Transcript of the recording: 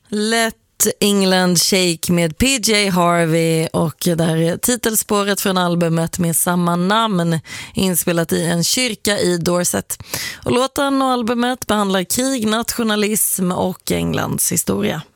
Let England Shake med PJ Harvey, och där är titelspåret från albumet med samma namn, inspelat i en kyrka i Dorset. Och låten och albumet behandlar krig, nationalism och Englands historia.